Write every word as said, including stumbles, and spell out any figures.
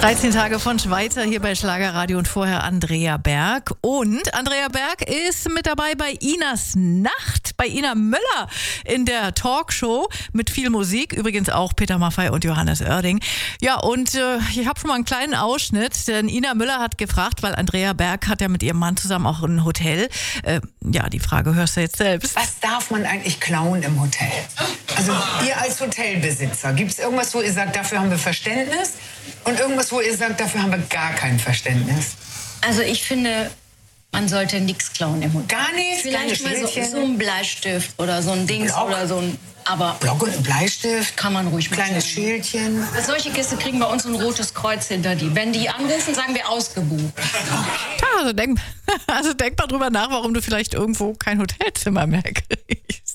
dreizehn Tage von Schweizer hier bei Schlagerradio und vorher Andrea Berg. Und Andrea Berg ist mit dabei bei Inas Nacht, bei Ina Möller in der Talkshow mit viel Musik. Übrigens auch Peter Maffay und Johannes Oerding. Ja, und äh, ich habe schon mal einen kleinen Ausschnitt, denn Ina Möller hat gefragt, weil Andrea Berg hat ja mit ihrem Mann zusammen auch ein Hotel. Äh, ja, die Frage hörst du jetzt selbst. Was darf man eigentlich klauen im Hotel? Also ihr als Hotelbesitzer, gibt es irgendwas, wo ihr sagt, dafür haben wir Verständnis? Und irgendwas, wo ihr sagt, dafür haben wir gar kein Verständnis? Also ich finde, man sollte nichts klauen im Hotel. Gar nichts? Vielleicht mal so, so ein Bleistift oder so ein Dings Block. oder so ein... Aber Block und ein Bleistift? kann man ruhig Kleines mitnehmen. Schildchen? Solche Gäste kriegen bei uns ein rotes Kreuz hinter die. Wenn die anrufen, sagen wir ausgebucht. Ja, also denk, also denk mal drüber nach, warum du vielleicht irgendwo kein Hotelzimmer mehr kriegst.